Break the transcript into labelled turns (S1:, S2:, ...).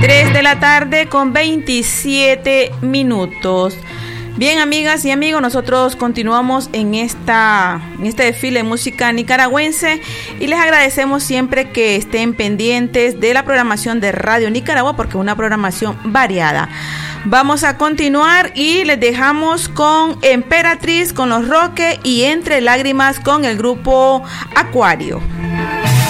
S1: 3 de la tarde con 27 minutos. Bien, amigas y amigos, nosotros continuamos en este desfile de música nicaragüense y les agradecemos siempre que estén pendientes de la programación de Radio Nicaragua porque es una programación variada. Vamos a continuar y les dejamos con Emperatriz, con Los Roques y Entre Lágrimas con el grupo Acuario.